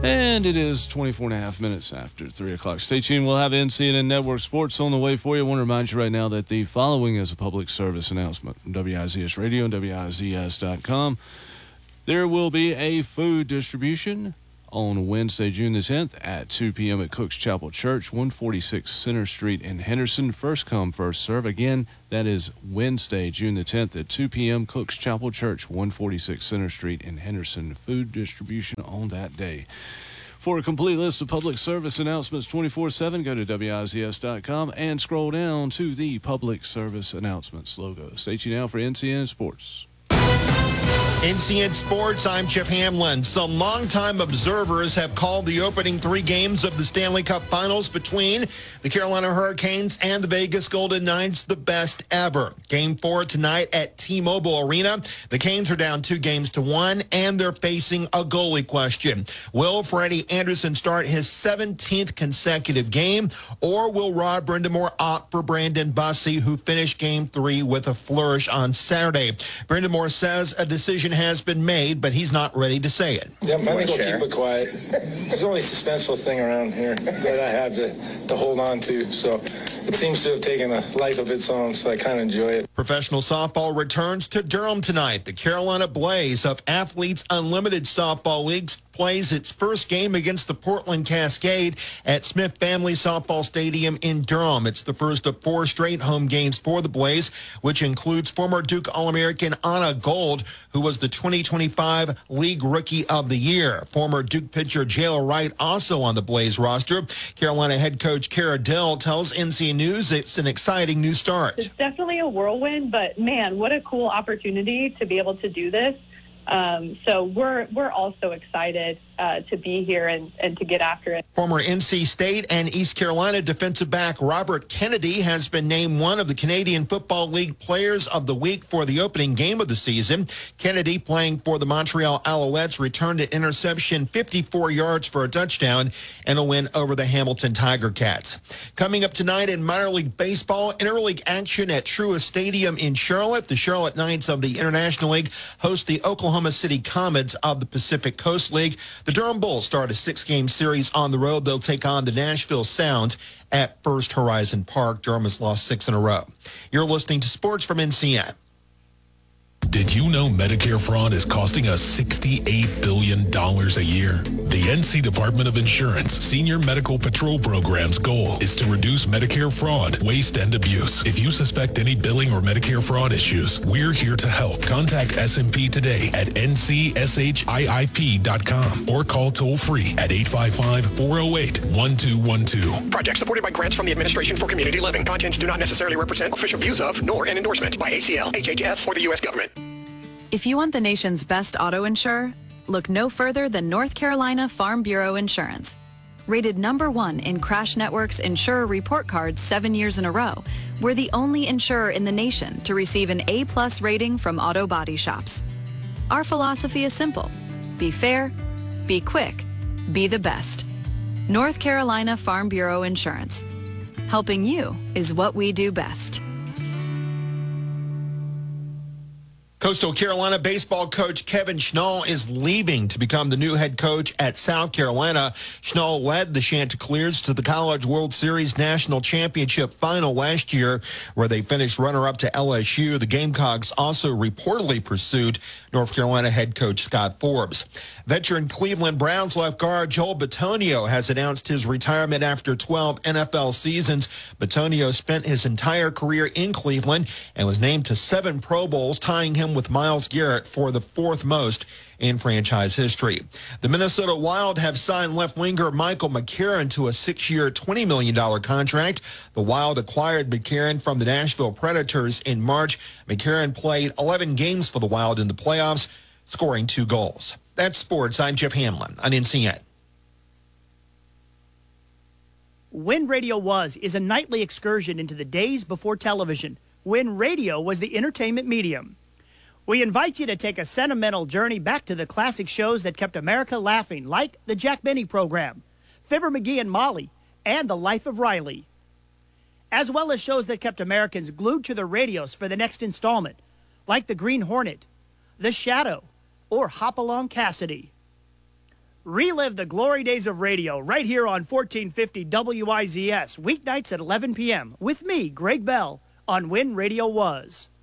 And it is 24 and a half minutes after 3 o'clock. Stay tuned. We'll have NCNN Network Sports on the way for you. I want to remind you right now that the following is a public service announcement from WIZS Radio and WIZS.com. There will be a food distribution on Wednesday, June the 10th at 2 p.m. at Cook's Chapel Church, 146 Center Street in Henderson. First come, first serve. Again, that is Wednesday, June the 10th at 2 p.m. Cook's Chapel Church, 146 Center Street in Henderson. Food distribution on that day. For a complete list of public service announcements 24/7, go to WIZS.com and scroll down to the public service announcements logo. Stay tuned now for NCN Sports. NCN Sports, I'm Jeff Hamlin. Some longtime observers have called the opening 3 games of the Stanley Cup Finals between the Carolina Hurricanes and the Vegas Golden Knights the best ever. Game 4 tonight at T-Mobile Arena. The Canes are down 2-1, and they're facing a goalie question. Will Freddie Anderson start his 17th consecutive game, or will Rod Brind'Amour opt for Brandon Bussi, who finished Game 3 with a flourish on Saturday? Brind'Amour says a decision has been made, but he's not ready to say it. Yeah, I think I'll keep it quiet. There's the only suspenseful thing around here that I have to hold on to, so it seems to have taken a life of its own, so I kind of enjoy it. Professional softball returns to Durham tonight. The Carolina Blaze of Athletes Unlimited Softball League plays its first game against the Portland Cascade at Smith Family Softball Stadium in Durham. It's the first of 4 straight home games for the Blaze, which includes former Duke All-American Anna Gold, who was the 2025 League Rookie of the Year. Former Duke pitcher Jayla Wright also on the Blaze roster. Carolina head coach Kara Dell tells NC News it's an exciting new start. It's definitely a whirlwind, but man, what a cool opportunity to be able to do this. So we're also excited to be here and to get after it. Former NC State and East Carolina defensive back Robert Kennedy has been named one of the Canadian Football League Players of the Week for the opening game of the season. Kennedy, playing for the Montreal Alouettes, returned an interception 54 yards for a touchdown and a win over the Hamilton Tiger Cats. Coming up tonight in minor league baseball, interleague action at Truist Stadium in Charlotte. The Charlotte Knights of the International League host the Oklahoma City Comets of the Pacific Coast League. The Durham Bulls start a 6-game series on the road. They'll take on the Nashville Sound at First Horizon Park. Durham has lost 6 in a row. You're listening to Sports from NCN. Did you know Medicare fraud is costing us $68 billion a year? The NC Department of Insurance Senior Medical Patrol Program's goal is to reduce Medicare fraud, waste, and abuse. If you suspect any billing or Medicare fraud issues, we're here to help. Contact SMP today at ncshiip.com or call toll-free at 855-408-1212. Project supported by grants from the Administration for Community Living. Contents do not necessarily represent official views of, nor an endorsement by ACL, HHS, or the U.S. government. If you want the nation's best auto insurer, look no further than North Carolina Farm Bureau Insurance. Rated #1 in Crash Network's Insurer Report Card 7 years in a row, we're the only insurer in the nation to receive an A+ rating from auto body shops. Our philosophy is simple: be fair, be quick, be the best. North Carolina Farm Bureau Insurance. Helping you is what we do best. Coastal Carolina baseball coach Kevin Schnall is leaving to become the new head coach at South Carolina. Schnall led the Chanticleers to the College World Series National Championship final last year, where they finished runner-up to LSU. The Gamecocks also reportedly pursued North Carolina head coach Scott Forbes. Veteran Cleveland Browns left guard Joel Bitonio has announced his retirement after 12 NFL seasons. Bitonio spent his entire career in Cleveland and was named to 7 Pro Bowls, tying him with Myles Garrett for the 4th most in franchise history. The Minnesota Wild have signed left winger Michael McCarron to a 6-year, $20 million contract. The Wild acquired McCarron from the Nashville Predators in March. McCarron played 11 games for the Wild in the playoffs, scoring 2 goals. That's sports. I'm Jeff Hamlin on NCN. When Radio Was is a nightly excursion into the days before television, when radio was the entertainment medium. We invite you to take a sentimental journey back to the classic shows that kept America laughing, like the Jack Benny Program, Fibber McGee and Molly, and The Life of Riley, as well as shows that kept Americans glued to their radios for the next installment, like The Green Hornet, The Shadow, or Hopalong Cassidy. Relive the glory days of radio right here on 1450 WIZS, weeknights at 11 p.m. with me, Greg Bell, on When Radio Was.